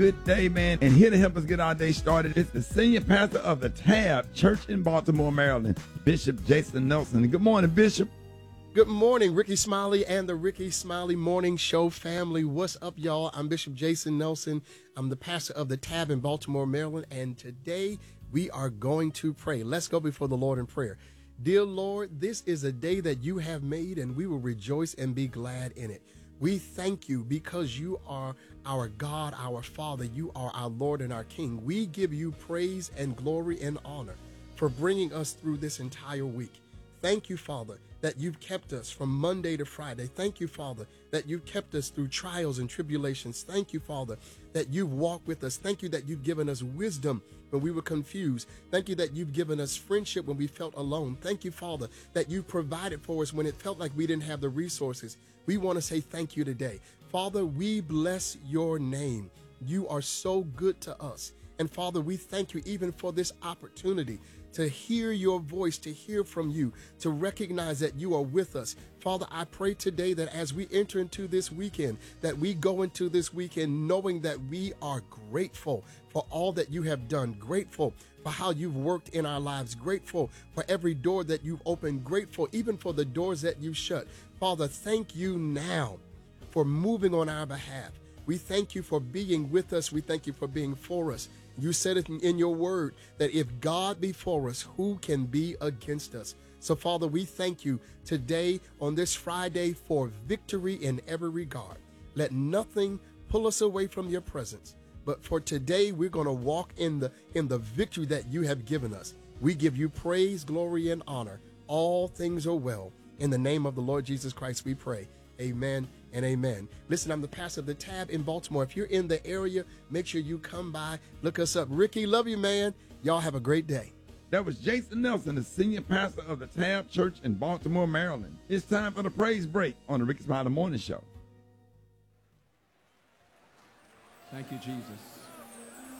Good day, man. And here to help us get our day started is the senior pastor of the Tab Church in Baltimore, Maryland, Bishop Jason Nelson. Good morning, Bishop. Good morning, Ricky Smiley and the Ricky Smiley Morning Show family. What's up, y'all? I'm Bishop Jason Nelson. I'm the pastor of the Tab in Baltimore, Maryland, and today we are going to pray. Let's go before the Lord in prayer. Dear Lord, this is a day that you have made, and we will rejoice and be glad in it. We thank you because you are our God, our Father. You are our Lord and our King. We give you praise and glory and honor for bringing us through this entire week. Thank you, Father, that you've kept us from Monday to Friday. Thank you, Father, that you've kept us through trials and tribulations. Thank you, Father, that you've walked with us. Thank you that you've given us wisdom when we were confused. Thank you that you've given us friendship when we felt alone. Thank you, Father, that you provided for us when it felt like we didn't have the resources. We want to say thank you today. Father, we bless your name. You are so good to us. And Father, we thank you even for this opportunity to hear your voice, to hear from you, to recognize that you are with us. Father, I pray today that as we enter into this weekend, that we go into this weekend knowing that we are grateful for all that you have done, grateful for how you've worked in our lives, grateful for every door that you've opened, grateful even for the doors that you've shut. Father, thank you now for moving on our behalf. We thank you for being with us. We thank you for being for us. You said it in your word that if God be for us, who can be against us? So, Father, we thank you today on this Friday for victory in every regard. Let nothing pull us away from your presence. But for today, we're going to walk in the victory that you have given us. We give you praise, glory, and honor. All things are well. In the name of the Lord Jesus Christ, we pray. Amen and amen. Listen, I'm the pastor of the Tab in Baltimore. If you're in the area, make sure you come by, look us up. Ricky, love you, man. Y'all have a great day. That was Jason Nelson, the senior pastor of the Tab Church in Baltimore, Maryland. It's time for the praise break on the Ricky Smiley Morning Show. Thank you, Jesus.